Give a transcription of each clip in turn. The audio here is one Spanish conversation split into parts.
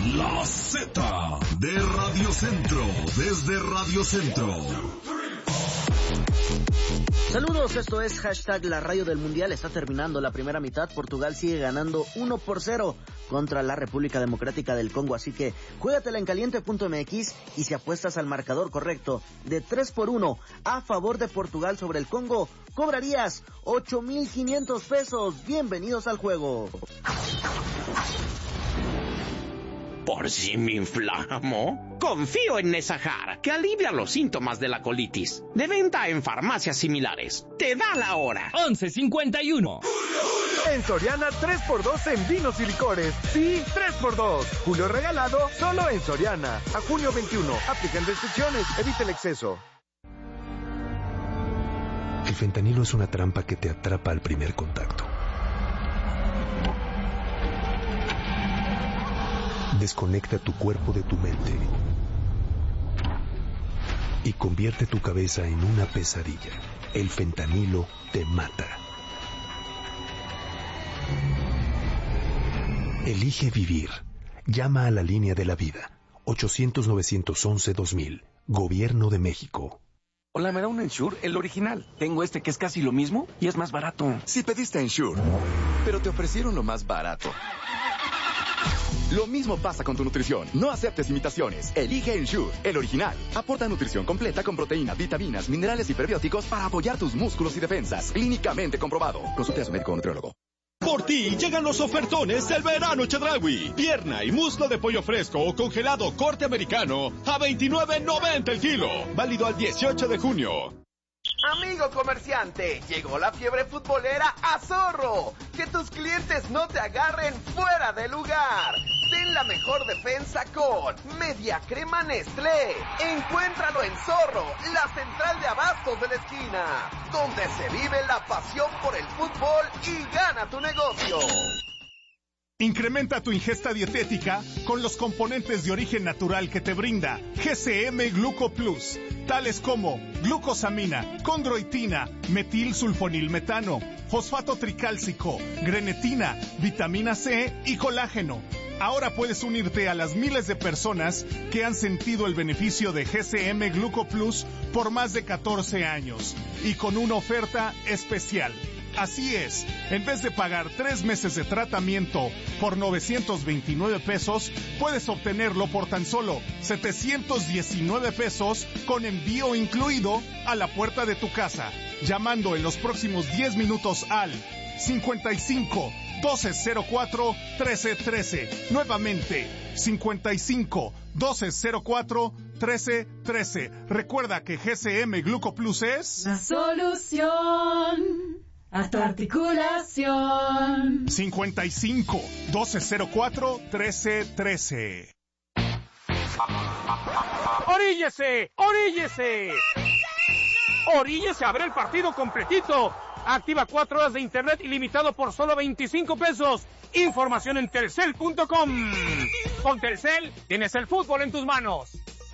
La Z de Radio Centro, desde Radio Centro. Saludos, esto es hashtag La Radio del Mundial. Está terminando la primera mitad. Portugal sigue ganando 1-0 contra la República Democrática del Congo. Así que juégatela en caliente.mx y si apuestas al marcador correcto de 3-1 a favor de Portugal sobre el Congo, cobrarías 8,500 pesos. Bienvenidos al juego. ¿Por si me inflamo? Confío en Nesajar, que alivia los síntomas de la colitis. De venta en farmacias similares. Te da la hora. 11:51. En Soriana, 3x2 en vinos y licores. Sí, 3x2. Julio regalado, solo en Soriana. A junio 21. Aplican restricciones. Evita el exceso. El fentanilo es una trampa que te atrapa al primer contacto. Desconecta tu cuerpo de tu mente y convierte tu cabeza en una pesadilla. El fentanilo te mata. Elige vivir. Llama a la línea de la vida. 800-911-2000. Gobierno de México. Hola, ¿me da un Ensure? El original. Tengo este que es casi lo mismo y es más barato. Si pediste Ensure, pero te ofrecieron lo más barato. Lo mismo pasa con tu nutrición. No aceptes imitaciones. Elige Ensure, el original. Aporta nutrición completa con proteínas, vitaminas, minerales y prebióticos para apoyar tus músculos y defensas. Clínicamente comprobado. Consulte a su médico o nutriólogo. Por ti llegan los ofertones del verano Chedraui. Pierna y muslo de pollo fresco o congelado corte americano a $29.90 el kilo. Válido al 18 de junio. Amigo comerciante, llegó la fiebre futbolera a Zorro. Que tus clientes no te agarren fuera de lugar. Ten la mejor defensa con Media Crema Nestlé. Encuéntralo en Zorro, la central de abastos de la esquina, donde se vive la pasión por el fútbol y gana tu negocio. Incrementa tu ingesta dietética con los componentes de origen natural que te brinda GCM Gluco Plus, tales como glucosamina, condroitina, metilsulfonilmetano, fosfato tricálcico, grenetina, vitamina C y colágeno. Ahora puedes unirte a las miles de personas que han sentido el beneficio de GCM Gluco Plus por más de 14 años y con una oferta especial. Así es, en vez de pagar 3 meses de tratamiento por 929 pesos, puedes obtenerlo por tan solo 719 pesos con envío incluido a la puerta de tu casa, llamando en los próximos 10 minutos al 55 1204 1313. Nuevamente, 55 1204 1313. Recuerda que GCM Gluco Plus es la solución a tu articulación. 55 1204 1313. ¡Oríllese! ¡Oríllese! ¡Oríllese a ver el partido completito! Activa 4 horas de internet ilimitado por solo 25 pesos. Información en telcel.com. Con Telcel tienes el fútbol en tus manos.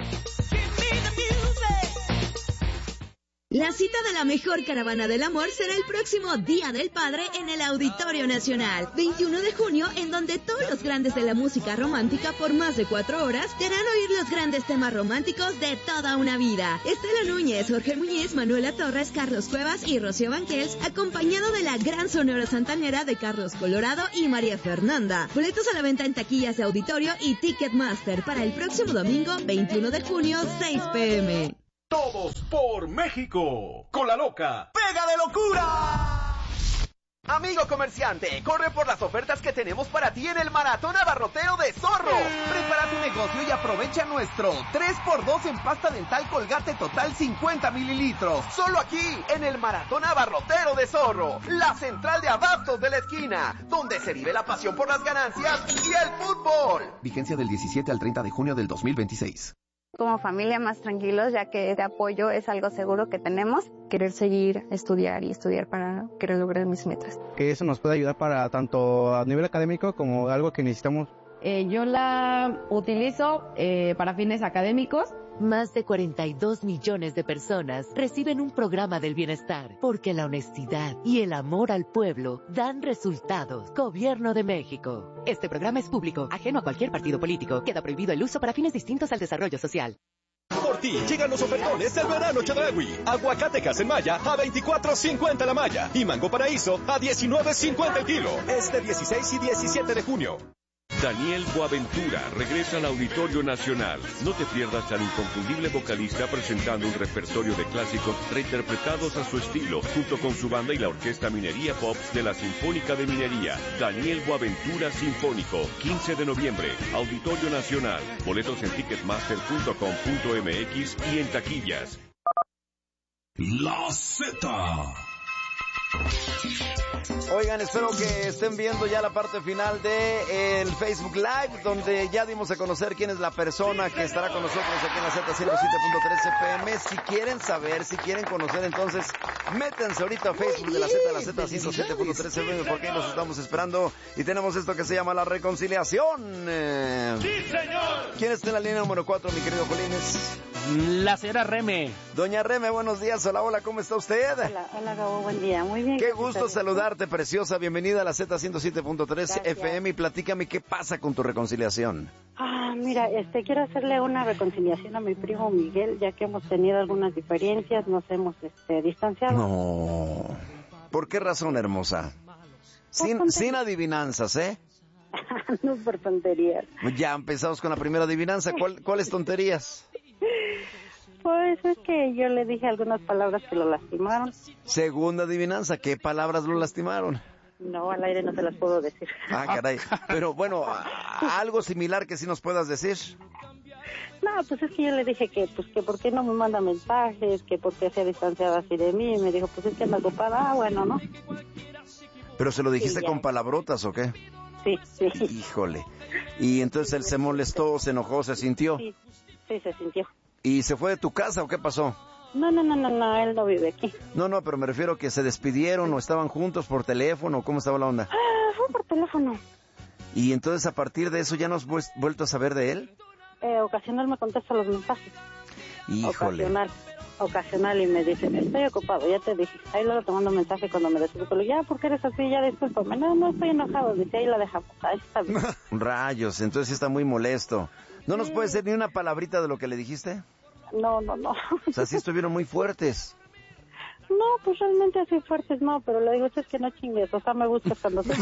La cita de la mejor caravana del amor será el próximo Día del Padre en el Auditorio Nacional, 21 de junio, en donde todos los grandes de la música romántica por más de 4 horas te harán oír los grandes temas románticos de toda una vida. Estela Núñez, Jorge Muñiz, Manuela Torres, Carlos Cuevas y Rocío Banquels, acompañado de la gran sonora santanera de Carlos Colorado y María Fernanda. Boletos a la venta en taquillas de auditorio y Ticketmaster para el próximo domingo, 21 de junio, 6 p.m. Todos por México. Con la loca ¡Pega de locura! Amigo comerciante, corre por las ofertas que tenemos para ti en el Maratón Abarrotero de Zorro. Prepara tu negocio y aprovecha nuestro 3x2 en pasta dental Colgate Total 50 mililitros. Solo aquí, en el Maratón Abarrotero de Zorro, la central de abastos de la esquina, donde se vive la pasión por las ganancias y el fútbol. Vigencia del 17 al 30 de junio del 2026. Como familia más tranquilos, ya que este apoyo es algo seguro que tenemos. Querer seguir, estudiar y estudiar para querer lograr mis metas. Que eso nos puede ayudar para tanto a nivel académico como algo que necesitamos. Yo la utilizo para fines académicos Más de 42 millones de personas reciben un programa del bienestar, porque la honestidad y el amor al pueblo dan resultados. Gobierno de México. Este programa es público, ajeno a cualquier partido político. Queda prohibido el uso para fines distintos al desarrollo social. Por ti llegan los ofertones del verano Chedraui. Aguacatecas en malla a $24.50 la malla y mango paraíso a $19.50 el kilo. Este 16 y 17 de junio. Daniel Boaventura regresa al Auditorio Nacional. No te pierdas al inconfundible vocalista presentando un repertorio de clásicos reinterpretados a su estilo, junto con su banda y la Orquesta Minería Pops de la Sinfónica de Minería. Daniel Boaventura Sinfónico, 15 de noviembre, Auditorio Nacional. Boletos en ticketmaster.com.mx y en taquillas. La Z. Oigan, espero que estén viendo ya la parte final de el Facebook Live, donde ya dimos a conocer quién es la persona que estará con nosotros aquí en la Z107.3 FM. Si quieren saber, si quieren conocer, entonces métanse ahorita a Facebook de la Z107.3 FM, porque ahí los estamos esperando y tenemos esto que se llama la reconciliación. ¡Sí, señor! ¿Quién está en la línea número 4, mi querido Jolines? La señora Reme. Doña Reme, buenos días. Hola, hola, ¿cómo está usted? Hola, Gabo, buen día. Muy bien. Qué gusto saludarte, preciosa. Bienvenida a la Z107.3 FM y platícame qué pasa con tu reconciliación. Mira, quiero hacerle una reconciliación a mi primo Miguel, ya que hemos tenido algunas diferencias, nos hemos distanciado. No. ¿Por qué razón, hermosa? Sin adivinanzas, ¿eh? No, por tonterías. Ya empezamos con la primera adivinanza. ¿Cuáles tonterías? Pues es que yo le dije algunas palabras que lo lastimaron. Segunda adivinanza, ¿qué palabras lo lastimaron? No, al aire no te las puedo decir. Ah, caray. Pero bueno, algo similar que sí nos puedas decir. No, pues es que yo le dije que por qué no me manda mensajes, que por qué se ha distanciado así de mí. Y me dijo, pues es que anda ocupada. Bueno, ¿no? ¿Pero se lo dijiste con palabrotas o qué? Sí. Híjole. Y entonces él se molestó, se enojó, se sintió. Sí, se sintió. ¿Y se fue de tu casa o qué pasó? No, él no vive aquí. No, pero me refiero a que se despidieron o estaban juntos por teléfono, ¿cómo estaba la onda? Fue por teléfono. ¿Y entonces a partir de eso ya no has vuelto a saber de él? Ocasional me contesta los mensajes. Híjole. Ocasional y me dice, estoy ocupado, ya te dije. Ahí luego te mando un mensaje cuando me despido. Ya, ¿por qué eres así? Ya, discúlpame. No estoy enojado. Dice, ahí la dejamos. Ahí está bien. Rayos, entonces sí está muy molesto. ¿No nos puede decir ni una palabrita de lo que le dijiste? No. O sea, sí estuvieron muy fuertes. No, pues realmente así fuertes no, pero le digo, es que no chingues, o sea, me gusta cuando te... O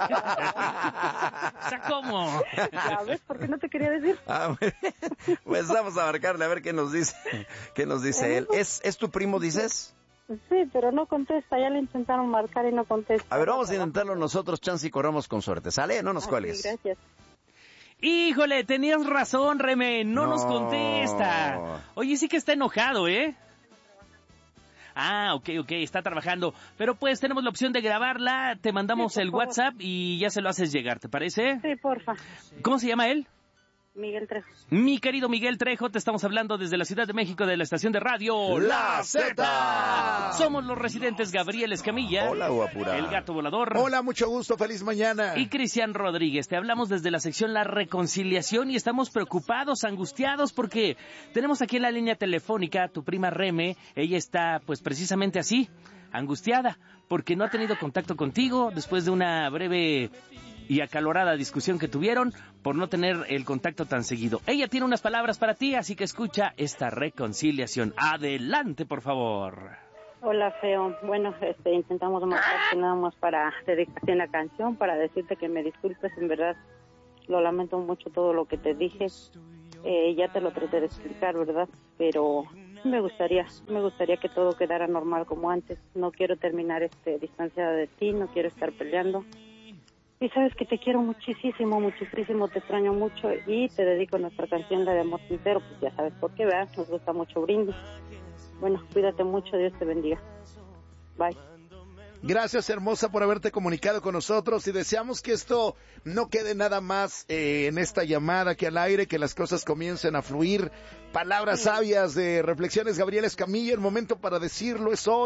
sea, ¿cómo? ¿Sabes por qué no te quería decir? Pues vamos a marcarle a ver qué nos dice él. ¿Es tu primo, dices? Sí, pero no contesta, ya le intentaron marcar y no contesta. A ver, vamos a intentarlo nosotros, chance y corramos con suerte, ¿sale? No nos cuelgues. Sí, gracias. Híjole, tenías razón, Reme, no nos contesta. Oye, sí que está enojado, ¿eh? Ah, ok, está trabajando. Pero pues tenemos la opción de grabarla, te mandamos el WhatsApp y ya se lo haces llegar, ¿te parece? Sí, porfa. ¿Cómo se llama él? Miguel Trejo. Mi querido Miguel Trejo, te estamos hablando desde la Ciudad de México de la estación de radio La Z. Somos los residentes Gabriel Escamilla. Hola, guapura. El Gato Volador. Hola, mucho gusto, feliz mañana. Y Cristian Rodríguez. Te hablamos desde la sección La Reconciliación y estamos preocupados, angustiados, porque tenemos aquí en la línea telefónica a tu prima Reme. Ella está, pues, precisamente así, angustiada, porque no ha tenido contacto contigo después de una breve y acalorada discusión que tuvieron por no tener el contacto tan seguido. Ella tiene unas palabras para ti, así que escucha esta reconciliación. Adelante, por favor. Hola, feo. Bueno, intentamos marcarte nada más para dedicarte una canción, para decirte que me disculpes, en verdad lo lamento mucho todo lo que te dije. Ya te lo traté de explicar, ¿verdad? Pero me gustaría que todo quedara normal como antes. No quiero terminar distanciada de ti, no quiero estar peleando. Y sabes que te quiero muchísimo, te extraño mucho y te dedico nuestra canción, la de Amor Sincero, pues ya sabes por qué, ¿verdad? Nos gusta mucho Brindis. Bueno, cuídate mucho, Dios te bendiga. Bye. Gracias, hermosa, por haberte comunicado con nosotros y deseamos que esto no quede nada más en esta llamada, que al aire, que las cosas comiencen a fluir. Palabras sabias de Reflexiones Gabriel Escamilla, el momento para decirlo es hoy.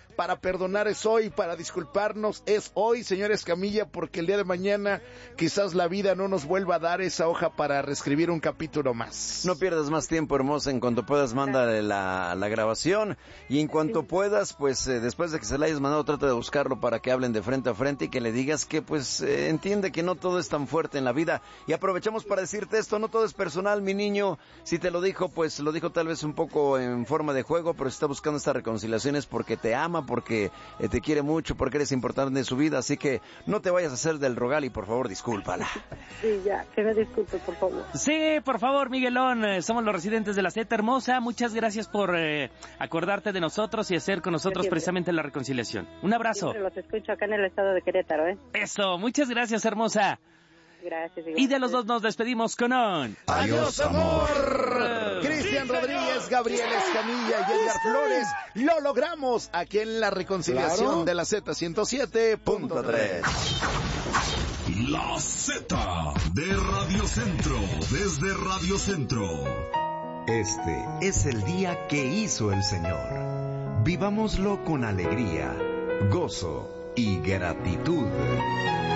para perdonar es hoy, para disculparnos es hoy, señor Escamilla, porque el día de mañana quizás la vida no nos vuelva a dar esa hoja para reescribir un capítulo más. No pierdas más tiempo, hermosa. En cuanto puedas, mándale la grabación. Y en cuanto puedas, pues después de que se la hayas mandado, trata de buscarlo para que hablen de frente a frente y que le digas que pues entiende que no todo es tan fuerte en la vida. Y aprovechamos para decirte esto, no todo es personal, mi niño. Si te lo dijo, pues lo dijo tal vez un poco en forma de juego, pero si está buscando esta reconciliación es porque te ama, porque te quiere mucho, porque eres importante en su vida. Así que no te vayas a hacer del rogal y por favor discúlpala. Sí, ya, que me disculpe, por favor. Sí, por favor, Miguelón, somos los residentes de la Z hermosa. Muchas gracias por acordarte de nosotros y hacer con nosotros precisamente la reconciliación. Un abrazo. Siempre los escucho acá en el estado de Querétaro, ¿eh? Eso, muchas gracias, hermosa. Gracias. Y de los dos nos despedimos con un... ¡Adiós, amor! Cristian Rodríguez, Gabriel Escamilla y Edgar Flores, lo logramos aquí en la reconciliación de la Z107.3. La Z de Radio Centro, desde Radio Centro. Este es el día que hizo el Señor. Vivámoslo con alegría, gozo y gratitud.